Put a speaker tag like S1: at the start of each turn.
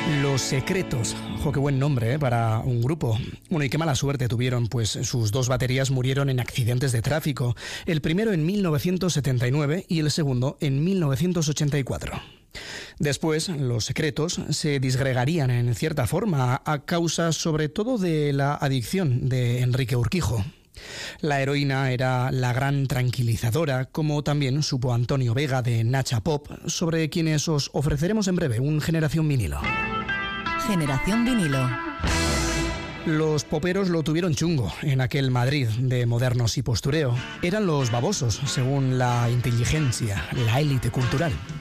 S1: Los Secretos. Ojo, qué buen nombre, para un grupo. Bueno, y qué mala suerte tuvieron, pues sus dos baterías murieron en accidentes de tráfico. El primero en 1979 y el segundo en 1984. Después, Los Secretos se disgregarían en cierta forma a causa sobre todo de la adicción de Enrique Urquijo. La heroína era la gran tranquilizadora, como también supo Antonio Vega de Nacha Pop, sobre quienes os ofreceremos en breve un Generación Vinilo.
S2: Generación Vinilo.
S1: Los poperos lo tuvieron chungo en aquel Madrid de modernos y postureo. Eran los babosos, según la inteligencia, la élite cultural.